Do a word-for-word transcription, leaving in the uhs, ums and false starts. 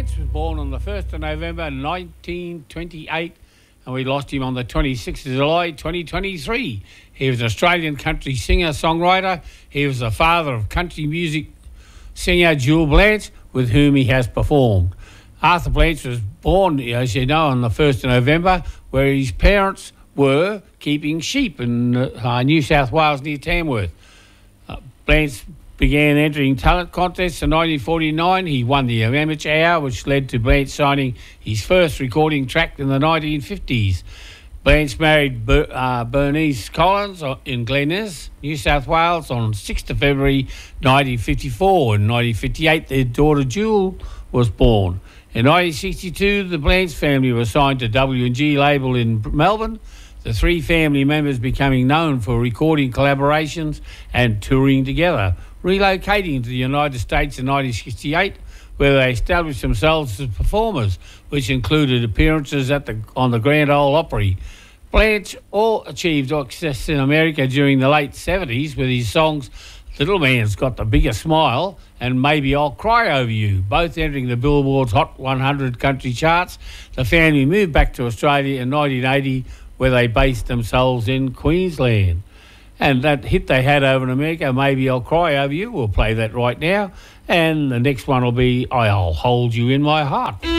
Blanch was born on the first of November nineteen twenty-eight, and we lost him on the twenty-sixth of July twenty twenty-three. He was an Australian country singer-songwriter. He was the father of country music singer Jewel Blanch, with whom he has performed. Arthur Blanch was born, as you know, on the first of November, where his parents were keeping sheep in uh, New South Wales near Tamworth. Uh, Blanch began entering talent contests in nineteen forty-nine. He won the Amateur Hour, which led to Blanch signing his first recording track in the nineteen fifties. Blanch married Ber- uh, Bernice Collins in Glen Innes, New South Wales, on sixth of February nineteen fifty-four. In nineteen fifty-eight, their daughter Jewel was born. In nineteen sixty-two, the Blanch family was signed to W and G label in Melbourne, the three family members becoming known for recording collaborations and touring together, relocating to the United States in nineteen sixty-eight, where they established themselves as performers, which included appearances at the on the Grand Ole Opry. Blanch all achieved success in America during the late seventies with his songs Little Man's Got the Bigger Smile and Maybe I'll Cry Over You, both entering the Billboard's Hot one hundred country charts. The family moved back to Australia in nineteen eighty, where they based themselves in Queensland. And that hit they had over in America, Maybe I'll Cry Over You, we'll play that right now. And the next one will be I'll Hold You in My Heart.